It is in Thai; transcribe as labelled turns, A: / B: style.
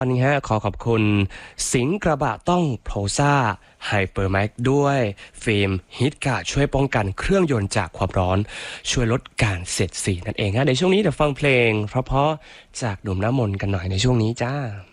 A: วันนี้ขอขอบคุณสิงห์กระบะต้องโพซ่าไฮเปอร์แม็กด้วยฟิล์มฮิตกะช่วยป้องกันเครื่องยนต์จากความร้อนช่วยลดการเสียดสีนั่นเองในช่วงนี้เดี๋ยวฟังเพลงเพราะๆจากหนุ่มน้ำมนต์กันหน่อยในช่วงนี้จ้า